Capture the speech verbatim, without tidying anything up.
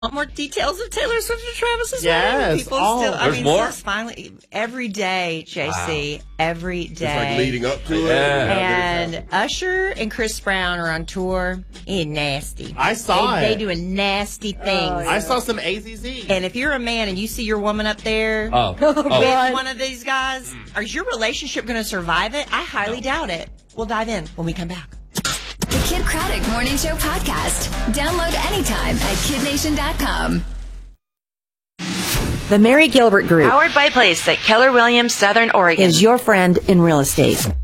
Want more details of Taylor Swift and Travis's yes. wedding? People oh, still, I there's mean, more? just finally, every day, J C, Wow. every day. It's like leading up to it. Yeah. And Usher and Chris Brown are on tour. He nasty. I saw they, it. They doing nasty things. I saw some A Z Z. And if you're a man and you see your woman up there Oh. with oh. one of these guys, is your relationship going to survive it? I highly doubt it. We'll dive in when we come back. The Kid Craddock Morning Show podcast. Download anytime at kid nation dot com. The Mary Gilbert Group Powered by Place at Keller Williams, Southern Oregon. is your friend in real estate.